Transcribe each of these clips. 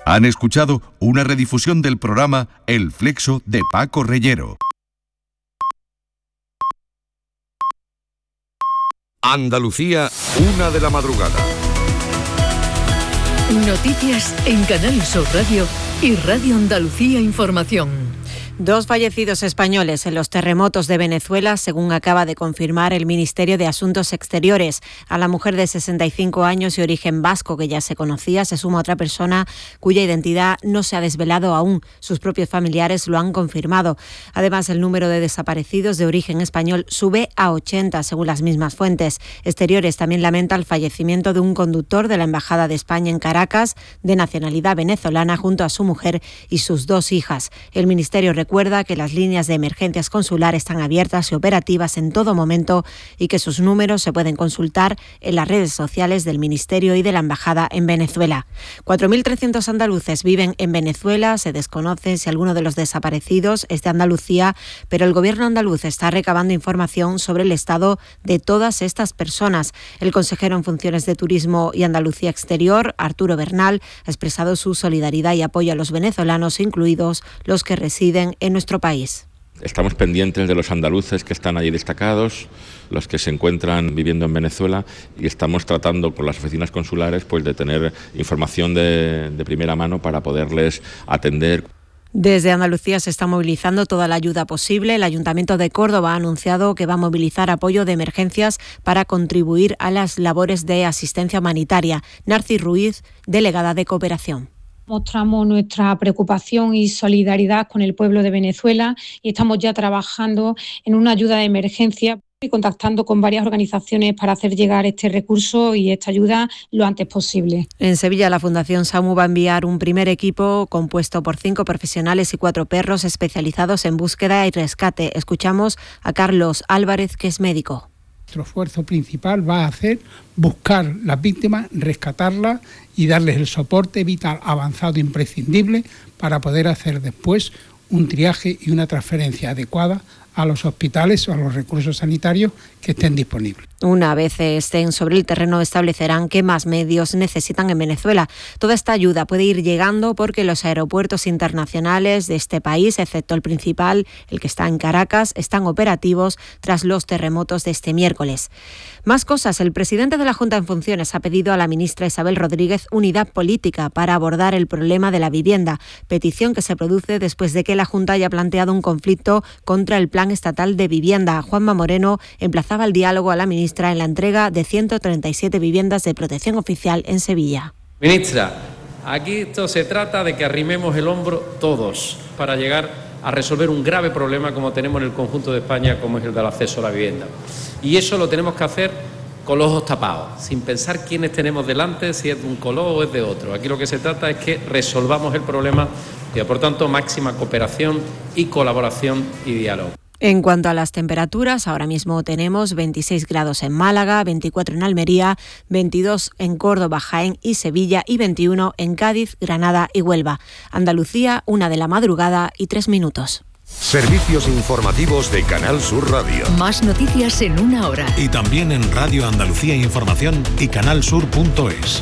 Han escuchado una redifusión del programa El Flexo de Paco Reyero. Andalucía, 1 de la madrugada. Noticias en Canal Sur Radio y Radio Andalucía Información. 2 fallecidos españoles en los terremotos de Venezuela, según acaba de confirmar el Ministerio de Asuntos Exteriores. A la mujer de 65 años y origen vasco, que ya se conocía, se suma otra persona cuya identidad no se ha desvelado aún. Sus propios familiares lo han confirmado. Además, el número de desaparecidos de origen español sube a 80, según las mismas fuentes. Exteriores también lamenta el fallecimiento de un conductor de la Embajada de España en Caracas, de nacionalidad venezolana, junto a su mujer y sus 2 hijas. El Ministerio recuerda que las líneas de emergencias consular están abiertas y operativas en todo momento y que sus números se pueden consultar en las redes sociales del Ministerio y de la Embajada en Venezuela. 4.300 andaluces viven en Venezuela. Se desconoce si alguno de los desaparecidos es de Andalucía, pero el Gobierno andaluz está recabando información sobre el estado de todas estas personas. El consejero en funciones de Turismo y Andalucía Exterior, Arturo Bernal, ha expresado su solidaridad y apoyo a los venezolanos, incluidos los que residen en nuestro país. Estamos pendientes de los andaluces que están allí destacados, los que se encuentran viviendo en Venezuela, y estamos tratando con las oficinas consulares pues de tener información de primera mano para poderles atender. Desde Andalucía se está movilizando toda la ayuda posible. El Ayuntamiento de Córdoba ha anunciado que va a movilizar apoyo de emergencias para contribuir a las labores de asistencia humanitaria. Narcis Ruiz, delegada de Cooperación. Mostramos nuestra preocupación y solidaridad con el pueblo de Venezuela y estamos ya trabajando en una ayuda de emergencia y contactando con varias organizaciones para hacer llegar este recurso y esta ayuda lo antes posible. En Sevilla, la Fundación SAMU va a enviar un primer equipo compuesto por 5 profesionales y 4 perros especializados en búsqueda y rescate. Escuchamos a Carlos Álvarez, que es médico. Nuestro esfuerzo principal va a ser buscar las víctimas, rescatarlas y darles el soporte vital avanzado imprescindible para poder hacer después un triaje y una transferencia adecuada a los hospitales o a los recursos sanitarios que estén disponibles. Una vez estén sobre el terreno, establecerán qué más medios necesitan en Venezuela. Toda esta ayuda puede ir llegando porque los aeropuertos internacionales de este país, excepto el principal, el que está en Caracas, están operativos tras los terremotos de este miércoles. Más cosas. El presidente de la Junta en funciones ha pedido a la ministra Isabel Rodríguez unidad política para abordar el problema de la vivienda, petición que se produce después de que la Junta haya planteado un conflicto contra el Plan Estatal de Vivienda. Juanma Moreno emplazaba el diálogo a la ministra en la entrega de 137 viviendas de protección oficial en Sevilla. Ministra, aquí esto se trata de que arrimemos el hombro todos para llegar a resolver un grave problema como tenemos en el conjunto de España, como es el del acceso a la vivienda. Y eso lo tenemos que hacer con los ojos tapados, sin pensar quiénes tenemos delante, si es de un color o es de otro. Aquí lo que se trata es que resolvamos el problema y, por tanto, máxima cooperación y colaboración y diálogo. En cuanto a las temperaturas, ahora mismo tenemos 26 grados en Málaga, 24 en Almería, 22 en Córdoba, Jaén y Sevilla y 21 en Cádiz, Granada y Huelva. Andalucía, 1 de la madrugada y 3 minutos. Servicios informativos de Canal Sur Radio. Más noticias en 1 hora. Y también en Radio Andalucía Información y canalsur.es.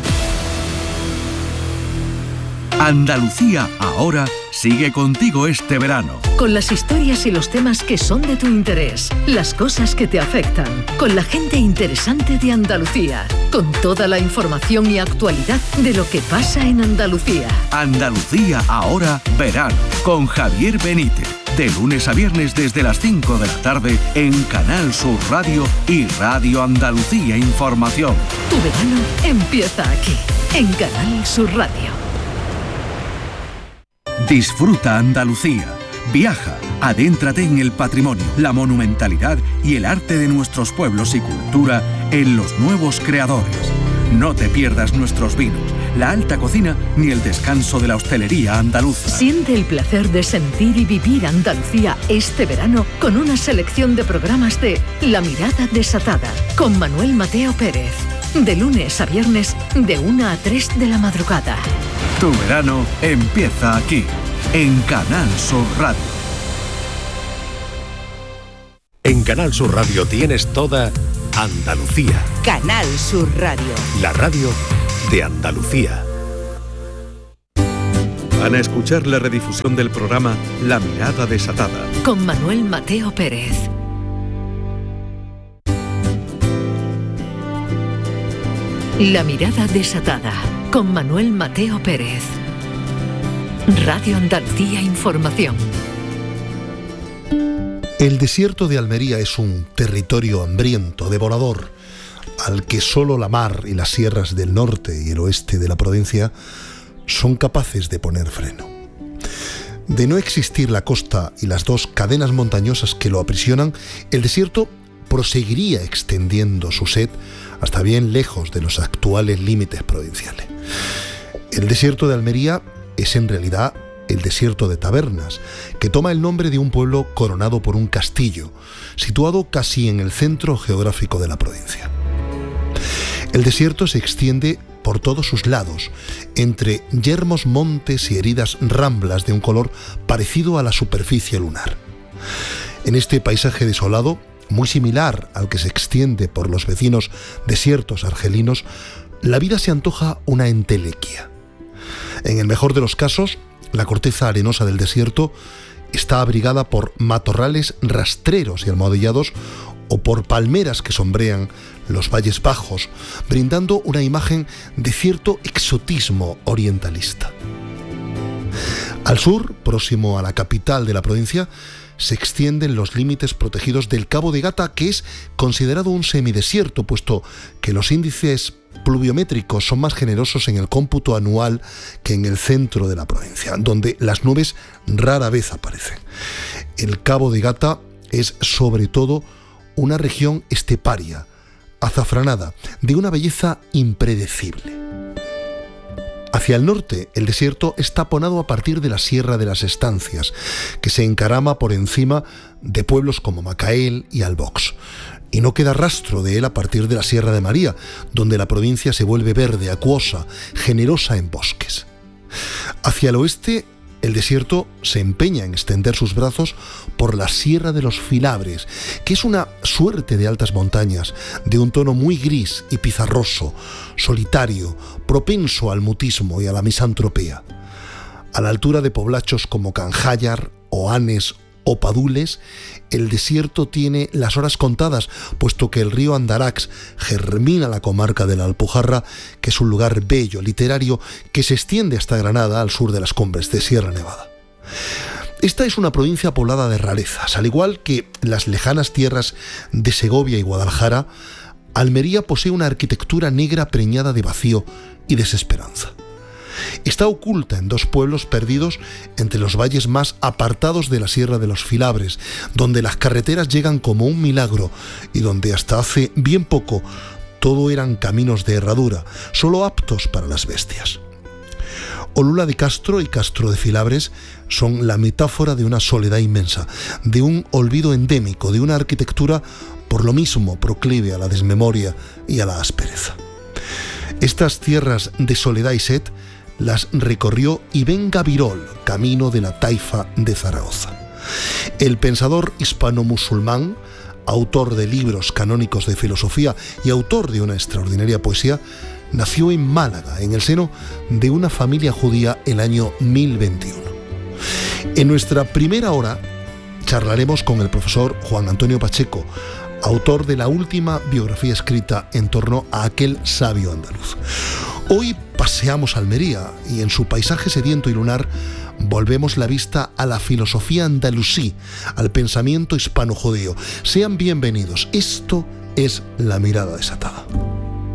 Andalucía ahora sigue contigo este verano. Con las historias y los temas que son de tu interés, las cosas que te afectan, con la gente interesante de Andalucía, con toda la información y actualidad de lo que pasa en Andalucía. Andalucía ahora verano, con Javier Benítez. De lunes a viernes desde las 5 de la tarde en Canal Sur Radio y Radio Andalucía Información. Tu verano empieza aquí, en Canal Sur Radio. Disfruta Andalucía. Viaja, adéntrate en el patrimonio, la monumentalidad y el arte de nuestros pueblos y cultura en Los Nuevos Creadores. No te pierdas nuestros vinos, la alta cocina ni el descanso de la hostelería andaluza. Siente el placer de sentir y vivir Andalucía este verano con una selección de programas de La Mirada Desatada con Manuel Mateo Pérez. De lunes a viernes de 1 a 3 de la madrugada. Tu verano empieza aquí, en Canal Sur Radio. En Canal Sur Radio tienes toda Andalucía. Canal Sur Radio. La radio de Andalucía. Van a escuchar la redifusión del programa La Mirada Desatada, con Manuel Mateo Pérez. La Mirada Desatada, con Manuel Mateo Pérez. Radio Andalucía Información. El desierto de Almería es un territorio hambriento, devorador, al que solo la mar y las sierras del norte y el oeste de la provincia son capaces de poner freno. De no existir la costa y las dos cadenas montañosas que lo aprisionan, el desierto proseguiría extendiendo su sed hasta bien lejos de los actuales límites provinciales. El desierto de Almería es en realidad el desierto de Tabernas, que toma el nombre de un pueblo coronado por un castillo, situado casi en el centro geográfico de la provincia. El desierto se extiende por todos sus lados, entre yermos montes y heridas ramblas de un color parecido a la superficie lunar. En este paisaje desolado, muy similar al que se extiende por los vecinos desiertos argelinos, la vida se antoja una entelequia. En el mejor de los casos, la corteza arenosa del desierto está abrigada por matorrales rastreros y almohadillados o por palmeras que sombrean los valles bajos, brindando una imagen de cierto exotismo orientalista. Al sur, próximo a la capital de la provincia, se extienden los límites protegidos del Cabo de Gata, que es considerado un semidesierto, puesto que los índices pluviométricos son más generosos en el cómputo anual que en el centro de la provincia, donde las nubes rara vez aparecen. El Cabo de Gata es sobre todo una región esteparia, azafranada, de una belleza impredecible. Hacia el norte, el desierto es taponado a partir de la Sierra de las Estancias, que se encarama por encima de pueblos como Macael y Albox, y no queda rastro de él a partir de la Sierra de María, donde la provincia se vuelve verde, acuosa, generosa en bosques. Hacia el oeste, el desierto se empeña en extender sus brazos por la Sierra de los Filabres, que es una suerte de altas montañas, de un tono muy gris y pizarroso, solitario, propenso al mutismo y a la misantropía. A la altura de poblachos como Canjayar, Oanes o Padules, el desierto tiene las horas contadas, puesto que el río Andarax germina la comarca de la Alpujarra, que es un lugar bello, literario, que se extiende hasta Granada, al sur de las cumbres de Sierra Nevada. Esta es una provincia poblada de rarezas. Al igual que las lejanas tierras de Segovia y Guadalajara, Almería posee una arquitectura negra preñada de vacío y desesperanza. Está oculta en dos pueblos perdidos entre los valles más apartados de la Sierra de los Filabres, donde las carreteras llegan como un milagro y donde hasta hace bien poco todo eran caminos de herradura, solo aptos para las bestias. Olula de Castro y Castro de Filabres son la metáfora de una soledad inmensa, de un olvido endémico, de una arquitectura por lo mismo proclive a la desmemoria y a la aspereza. Estas tierras de soledad y sed las recorrió Ibn Gabirol, camino de la Taifa de Zaragoza. El pensador hispano-musulmán, autor de libros canónicos de filosofía y autor de una extraordinaria poesía, nació en Málaga, en el seno de una familia judía, el año 1021. En nuestra primera hora charlaremos con el profesor Juan Antonio Pacheco, autor de la última biografía escrita en torno a aquel sabio andaluz. Hoy paseamos Almería y en su paisaje sediento y lunar volvemos la vista a la filosofía andalusí, al pensamiento hispano-judío. Sean bienvenidos. Esto es La Mirada Desatada.